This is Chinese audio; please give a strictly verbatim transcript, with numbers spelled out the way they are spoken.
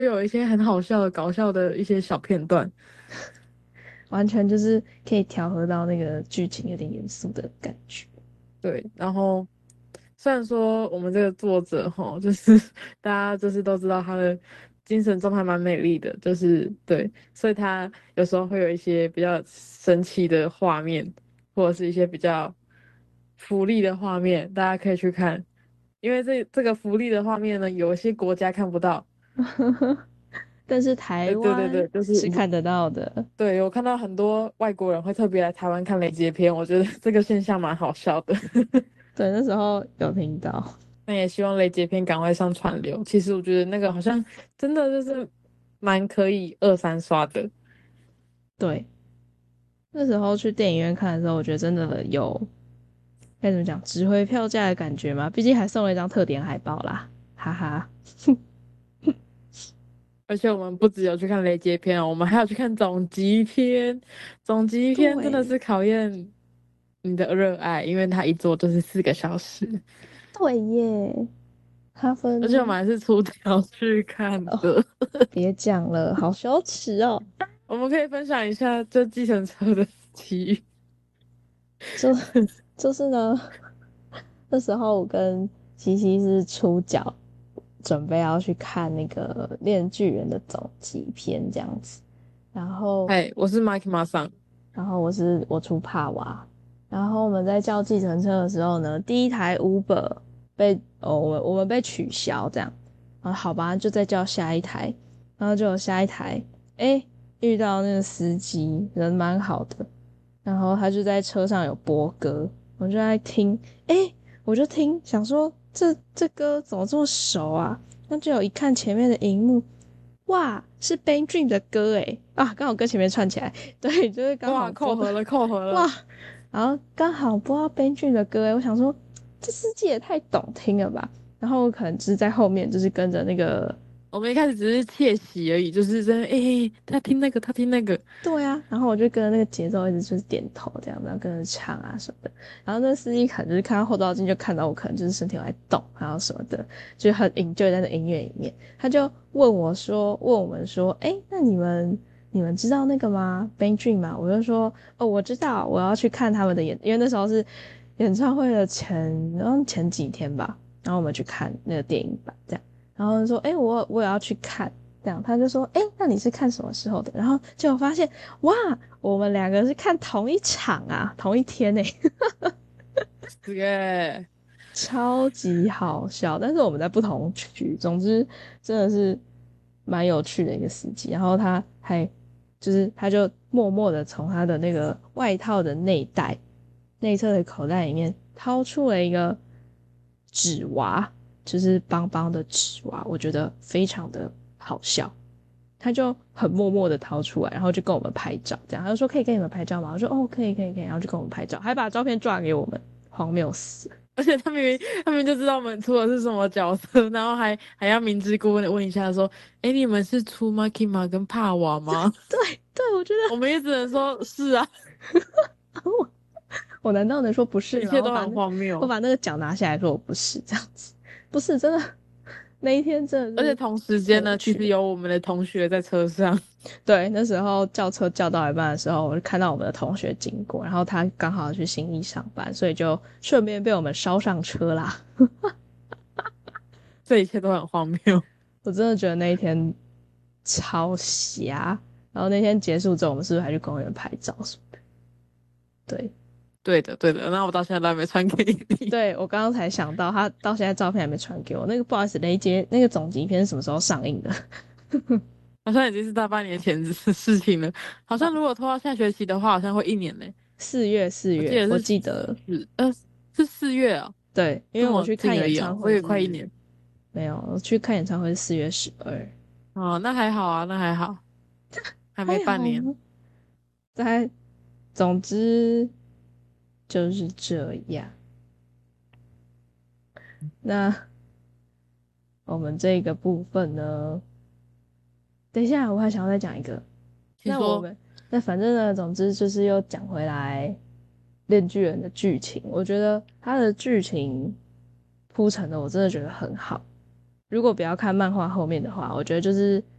有一些很好笑的、搞笑的一些小片段。 完全就是可以调和到那个剧情有点严肃的感觉。 对，然后虽然说我们这个作者哈，就是大家就是都知道他的精神状态蛮美丽的，就是对，所以他有时候会有一些比较神奇的画面，或者是一些比较福利的画面，大家可以去看。因为这这个福利的画面呢，有一些国家看不到。 但是台呃，对对湾对，就是是看得到的。 对我看到很多外国人会特别来台湾看雷杰片，我觉得这个现象蛮好笑的。 对，那时候有听到。 那也希望雷杰片赶快上串流。其实我觉得那个好像真的就是蛮可以二三刷的。 对，那时候去电影院看的时候，我觉得真的有该怎么讲，值回票价的感觉嘛。毕竟还送了一张特典海报啦，哈哈。 而且我们不只有去看雷杰片哦，我们还有去看总集篇。总集篇真的对是考验你的热爱，因为它一坐就是四个小时， 对耶，他而且我们分还是出条去看哦， 的。 别讲了，好羞耻哦。 我们可以分享一下这计程车的奇遇。 就就是呢，那时候我跟西西是出脚，准备要去看那个《链锯人》的总集篇这样子。然后， 嗨，我是 Mike 马桑。 然后我是我出帕娃，然后我们在叫计程车的时候呢，第一台 Uber 被哦，我们我们被取消这样，啊，好吧，就再叫下一台，然后就有下一台，诶，遇到那个司机人蛮好的，然后他就在车上有播歌，我就在听，诶，我就听，想说这这歌怎么这么熟啊？那就有一看前面的荧幕，哇，是 Ben Dream 的歌诶，啊，刚好跟前面串起来，对，就是刚好哇， 播的， 扣合了，扣合哇， 了。 然后刚好播到 Ben Dream 的歌诶，我想说这司机也太懂听了吧，然后我可能只是在后面就是跟着那个我们一开始只是窃喜而已，就是在哎、欸，他听那个，他听那个。 对啊，然后我就跟着那个节奏一直就是点头这样，然后跟着唱啊什么的。然后那司机可能就是看到后照镜就看到我可能就是身体有在动，然后什么的，就很 enjoy 在那音乐里面。他就问我说，问我们说，哎，那你们你们知道那个吗 b a n Dream 吗？我就说，哦，我知道，我要去看他们的演，因为那时候是演唱会的前，然后前几天吧，然后我们去看那个电影版这样。然后说，哎，我我也要去看。这样他就说，哎，那你是看什么时候的？然后就发现，哇，我们两个是看同一场啊，同一天诶， 是耶。 超级好笑。但是我们在不同区，总之真的是蛮有趣的一个司机。然后他还就是他就默默的从他的那个外套的内袋内侧的口袋里面掏出了一个纸娃，就是邦邦的纸娃，我觉得非常的好笑。他就很默默的掏出来，然后就跟我们拍照，这样他就说可以跟你们拍照吗？我说哦可以可以可以，然后就跟我们拍照，还把照片转给我们，荒谬死了。 而且他明明他明明就知道我们出的是什么角色，然后还还要明知故问的问一下说，哎，你们是出 Makima 跟帕瓦吗？ 对对，我觉我得们也只能说是啊。 我难道能说不是吗？ 一切都很我把那荒谬。 我把那个脚拿下来说我不是这样子，不是真的，那一天真的是而且同时太间呢，其实有趣了。 有我们的同学在车上。 对，那时候叫车叫到一半的时候，我就看到我们的同学经过，然后他刚好去新一上班，所以就顺便被我们捎上车啦。 这一切都很荒谬。 我真的觉得那一天超瞎。然后那天结束之后，我们是不是还去公园拍照什么的？对， 对的，对的，那我到现在都还没传给你。 对我刚刚才想到，他到现在照片还没传给我。那个不好意思，雷杰那个总集篇是什么时候上映的？ 好像已经是大半年前的事情了。好像如果拖到下学期的话，好像会一年呢。 四月，四月，我我记得是记得。 四呃是四月啊。 对，因这么为我去看近而已哦， 演唱我以为快一会是年。 没有，我去看演唱会是四月十二， 哦，那还好啊，那还好，还没还半年。 好吗？在，总之就是这样。那我们这个部分呢？等一下，我还想要再讲一个。 听说。 那我们那反正呢，总之就是又讲回来《链锯人》的剧情，我觉得它的剧情铺陈的我真的觉得很好。 如果不要看漫画后面的话，我觉得就是